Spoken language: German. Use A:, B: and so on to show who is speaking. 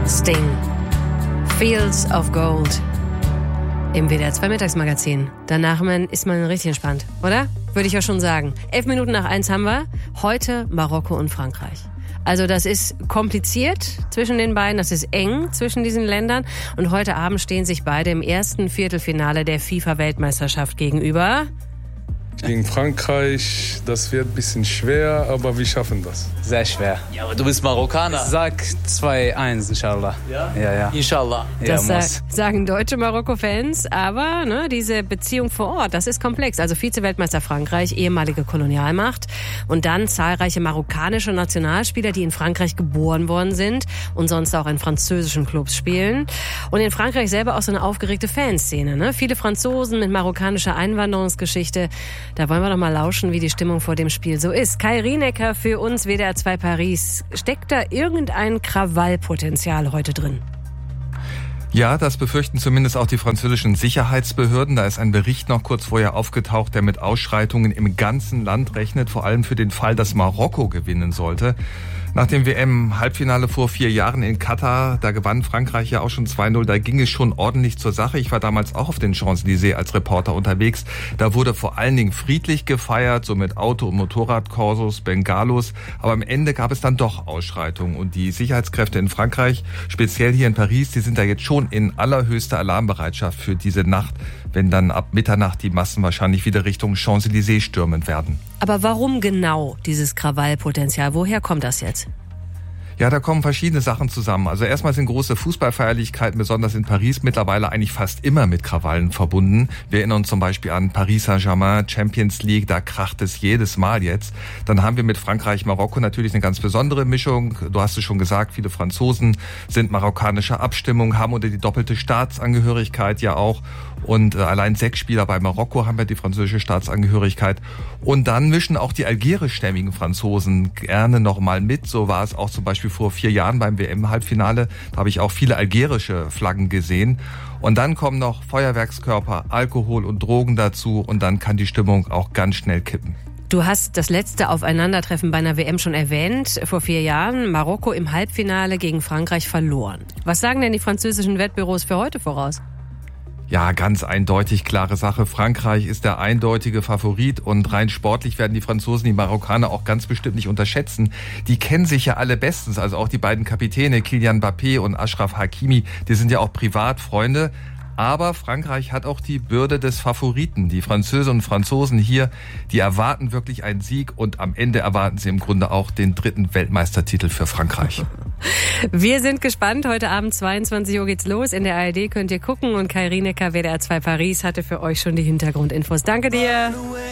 A: Sting. Fields of Gold. Im WDR 2 Mittagsmagazin. Danach ist man richtig entspannt, oder? Würde ich ja schon sagen. 11 Minuten nach 1 haben wir. Heute Marokko und Frankreich. Also das ist kompliziert zwischen den beiden, das ist eng zwischen diesen Ländern. Und heute Abend stehen sich beide im ersten Viertelfinale der FIFA-Weltmeisterschaft gegenüber.
B: Gegen Frankreich, das wird ein bisschen schwer, aber wir schaffen das.
C: Sehr schwer.
D: Ja, aber du bist Marokkaner.
C: Ich sag 2-1, inshallah.
D: Ja?
C: Ja.
D: Inshallah.
A: Das sagen deutsche Marokko-Fans, aber diese Beziehung vor Ort, das ist komplex. Also Vize-Weltmeister Frankreich, ehemalige Kolonialmacht und dann zahlreiche marokkanische Nationalspieler, die in Frankreich geboren worden sind und sonst auch in französischen Clubs spielen. Und in Frankreich selber auch so eine aufgeregte Fanszene. Ne? Viele Franzosen mit marokkanischer Einwanderungsgeschichte. Da wollen wir doch mal lauschen, wie die Stimmung vor dem Spiel so ist. Kai Rienecker für uns, WDR 2 Paris. Steckt da irgendein Krawallpotenzial heute drin?
E: Ja, das befürchten zumindest auch die französischen Sicherheitsbehörden. Da ist ein Bericht noch kurz vorher aufgetaucht, der mit Ausschreitungen im ganzen Land rechnet, vor allem für den Fall, dass Marokko gewinnen sollte. Nach dem WM-Halbfinale vor 4 Jahren in Katar, da gewann Frankreich ja auch schon 2-0, da ging es schon ordentlich zur Sache. Ich war damals auch auf den Champs-Élysées als Reporter unterwegs. Da wurde vor allen Dingen friedlich gefeiert, so mit Auto- und Motorradkorsos, Bengalos. Aber am Ende gab es dann doch Ausschreitungen. Und die Sicherheitskräfte in Frankreich, speziell hier in Paris, die sind da jetzt schon in allerhöchster Alarmbereitschaft für diese Nacht, wenn dann ab Mitternacht die Massen wahrscheinlich wieder Richtung Champs-Élysées stürmen werden.
A: Aber warum genau dieses Krawallpotenzial? Woher kommt das jetzt?
E: Ja, da kommen verschiedene Sachen zusammen. Also erstmal sind große Fußballfeierlichkeiten, besonders in Paris, mittlerweile eigentlich fast immer mit Krawallen verbunden. Wir erinnern uns zum Beispiel an Paris Saint-Germain, Champions League, da kracht es jedes Mal jetzt. Dann haben wir mit Frankreich, Marokko natürlich eine ganz besondere Mischung. Du hast es schon gesagt, viele Franzosen sind marokkanischer Abstimmung, haben unter die doppelte Staatsangehörigkeit ja auch. Und allein 6 Spieler bei Marokko haben ja die französische Staatsangehörigkeit. Und dann mischen auch die algerischstämmigen Franzosen gerne nochmal mit. So war es auch zum Beispiel vor 4 Jahren beim WM-Halbfinale. Da habe ich auch viele algerische Flaggen gesehen. Und dann kommen noch Feuerwerkskörper, Alkohol und Drogen dazu. Und dann kann die Stimmung auch ganz schnell kippen.
A: Du hast das letzte Aufeinandertreffen bei einer WM schon erwähnt. Vor 4 Jahren Marokko im Halbfinale gegen Frankreich verloren. Was sagen denn die französischen Wettbüros für heute voraus?
E: Ja, ganz eindeutig, klare Sache. Frankreich ist der eindeutige Favorit und rein sportlich werden die Franzosen die Marokkaner auch ganz bestimmt nicht unterschätzen. Die kennen sich ja alle bestens, also auch die beiden Kapitäne Kylian Mbappé und Achraf Hakimi, die sind ja auch Privatfreunde. Aber Frankreich hat auch die Bürde des Favoriten. Die Französinnen und Franzosen hier, die erwarten wirklich einen Sieg und am Ende erwarten sie im Grunde auch den 3. Weltmeistertitel für Frankreich.
A: Wir sind gespannt. Heute Abend 22 Uhr geht's los. In der ARD könnt ihr gucken und Kai Rienecker, WDR 2 Paris, hatte für euch schon die Hintergrundinfos. Danke dir.